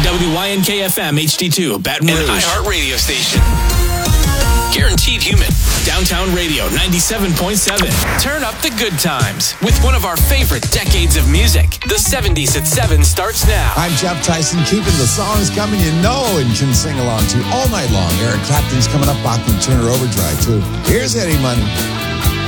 WYNK-FM HD2, Baton Rouge. An iHeart radio station. Guaranteed human. Downtown Radio 97.7. Turn up the good times with one of our favorite decades of music. The 70s at 7 starts now. I'm Jeff Tyson, keeping the songs coming you know and can sing along to all night long. Eric Clapton's coming up, Bachman Turner Overdrive too. Here's Eddie Money.